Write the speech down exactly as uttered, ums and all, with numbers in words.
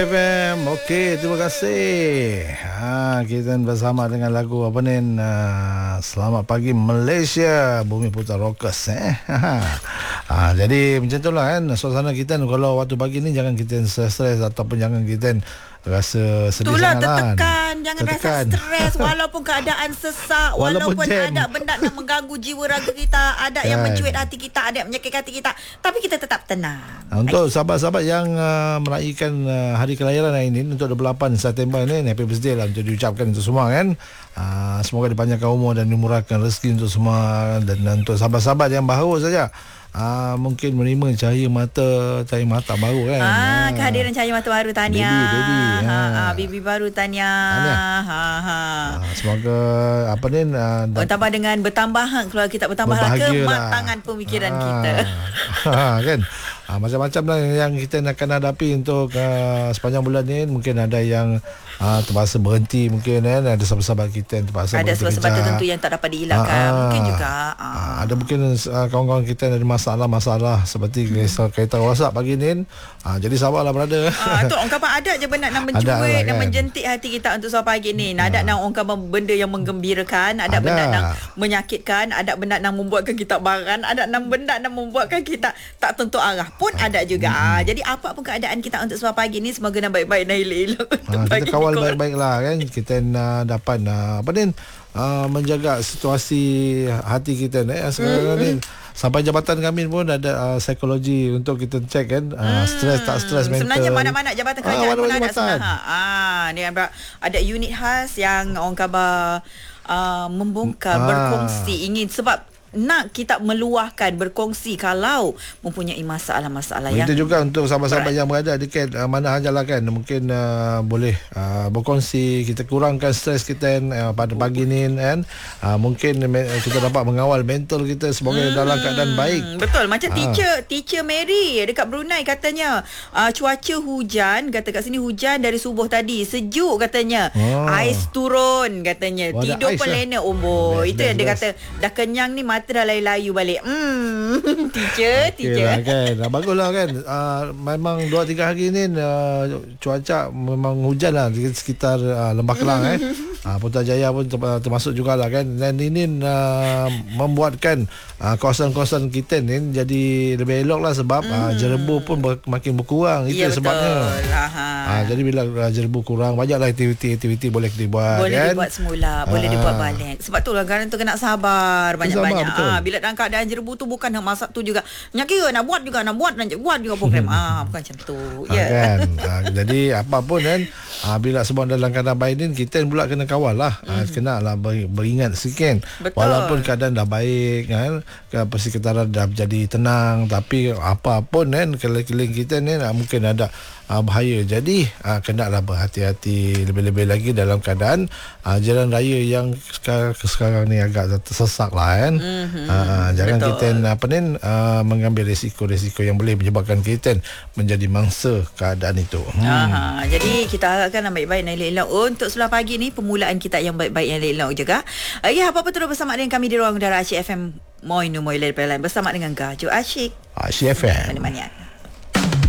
F M. Okey, terima kasih. Ha, kita bersama dengan lagu apa ni? Uh, Selamat Pagi Malaysia, Bumi Putra Rockers eh. Ha, jadi macam itulah kan suasana kita kalau waktu pagi ni, jangan kita stres ataupun jangan kita rasa sedih Itulah, sangat kan. tertekan. Jangan tertekan. rasa stres walaupun keadaan sesak, Walaupun walaupun jam. ada benda yang mengganggu jiwa raga kita, ada yang Kan. mencuit hati kita, ada yang menyakitkan hati kita, tapi kita tetap tenang. Untuk sahabat-sahabat yang uh, meraihkan uh, hari kelahiran hari ini untuk dua puluh lapan September ni, happy birthday lah untuk diucapkan untuk semua kan. Uh, semoga dipanjangkan umur dan dimurahkan rezeki untuk semua. Dan untuk sahabat-sahabat yang baru saja, Ah, mungkin menerima cahaya mata cahaya mata baru kan. Ah, kehadiran cahaya mata baru, tahniah. Baby, baby. Ha, Ha. ha, baby baru, tahniah. Tahniah. Ha ha. Ah, semoga apa ni uh, Bertambah dengan bertambah keluarga kita, bertambah kematangan pemikiran ah, kita. ah, kan. Ah, macam-macam lah yang kita akan hadapi untuk uh, sepanjang bulan ni. Mungkin ada yang uh, terpaksa berhenti, mungkin kan. Ada sahabat-sahabat kita yang terpaksa Ada berhenti sebab-sebab kerja. tertentu yang tak dapat dielakkan. Ah, Mungkin juga. Ah. Ah, ada mungkin uh, kawan-kawan kita ada masalah-masalah seperti hmm. kereta rosak pagi ni. Ah, jadi sabarlah brother. Ah, tu orang kata ada je benda nak mencuit, Ada lah, nak kan. menjentik hati kita untuk suatu pagi ni. Ada nak orang kata benda yang menggembirakan, ada, Ada. benda yang menyakitkan, ada benda yang membuatkan kita baran, ada nak benda yang membuatkan kita tak tentu arah pun ada juga. Ah, jadi apa pun keadaan kita untuk suatu pagi ni, semoga nak baik-baik dan elok-elok. Ha, kita kawal baik-baik lah kan. Kita uh, dapat uh, apa ni uh, menjaga situasi hati kita ni. Sekarang mm-hmm. ni sampai jabatan kami pun ada uh, psikologi untuk kita cek kan. Uh, hmm. Stres tak stres mental. Sebenarnya mana-mana jabatan kerajaan ah, pun ada jabatan. sebenarnya. Ah, ni ada, ada unit khas yang orang khabar uh, membongkar, ah. berkongsi, ingin sebab nak kita meluahkan, berkongsi kalau mempunyai masalah-masalah yang itu juga untuk sahabat-sahabat berat. yang berada dekat uh, mana sajalah kan, mungkin uh, boleh uh, berkongsi, kita kurangkan stres kita uh, pada pagi ni kan. Uh, mungkin uh, kita dapat mengawal mental kita semoga hmm, dalam keadaan baik. Betul, macam Ah. teacher teacher Mary dekat Brunei katanya uh, cuaca hujan, kata kat sini hujan dari subuh tadi, sejuk katanya. Oh. Ais turun katanya. Oh, ada tidur ais pun lah. lena umbo. Best, Itu best, yang dia best. kata dah kenyang ni, mata dah layu-layu balik. Hmm, teacher, Okay teacher. lah kan. Ah, baguslah kan. Uh, memang dua tiga hari ni uh, cuaca memang hujan lah di sekitar uh, Lembah Kelang eh. Uh, Putrajaya pun ter- termasuk jugalah kan. Dan ini uh, membuatkan uh, kawasan-kawasan kita ni jadi lebih elok lah sebab mm. uh, jerebu pun ber- makin berkurang. Itu Ya, sebabnya. betul. Aha. Uh, jadi bila uh, jerebu kurang, banyaklah aktiviti-aktiviti boleh dibuat Boleh kan. dibuat semula, boleh Ah. dibuat balik. Sebab tu lah kadang tu kena sabar banyak-banyak. Sabar, betul. Ah, bila dalam keadaan jerebu tu bukan nak masak tu juga. Nak kira nak buat juga, nak buat nak buat juga program. ah, bukan macam tu. Ha, Ya. kan? Ha, jadi apa pun kan, ha, bila semua dalam keadaan baik ni, kita pula kena kawal lah. Ha, kena lah ber, beringat sikit. Betul. Walaupun keadaan dah baik kan, persekitaran dah jadi tenang, tapi apa pun kan, keliling kita ni ha, mungkin ada ha, bahaya. Jadi ha, kena lah berhati-hati lebih-lebih lagi dalam keadaan ha, jalan raya yang sekarang, sekarang ni agak tersesak lah kan. Mm-hmm. Ha, jangan Betul. kita apa ni uh, mengambil risiko-risiko yang boleh menyebabkan kita menjadi mangsa keadaan itu. Hmm. Aha, jadi kita harapkan yang baik-baik dan elok-elok untuk sebelah pagi ni, permulaan kita yang baik-baik yang elok juga. Uh, ya, apa-apa terus bersama dengan kami di ruang udara Asyik F M Moinu Moilai Pelan bersama dengan Gaju Asyik. Asyik F M. Mana-mana.